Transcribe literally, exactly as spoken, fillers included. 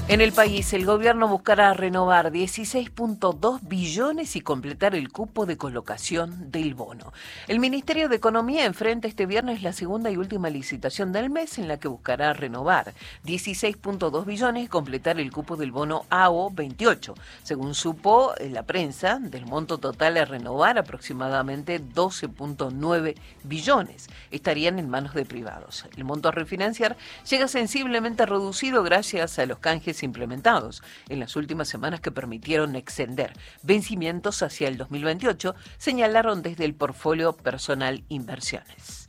En el país, el gobierno buscará renovar dieciséis punto dos billones y completar el cupo de colocación del bono. El Ministerio de Economía enfrenta este viernes la segunda y última licitación del mes en la que buscará renovar dieciséis punto dos billones y completar el cupo del bono A O veintiocho. Según supo la prensa, del monto total a renovar, aproximadamente doce punto nueve billones estarían en manos de privados. El monto a refinanciar llega sensiblemente reducido gracias a los canjes implementados en las últimas semanas que permitieron extender vencimientos hacia el dos mil veintiocho, señalaron desde el portfolio Personal Inversiones.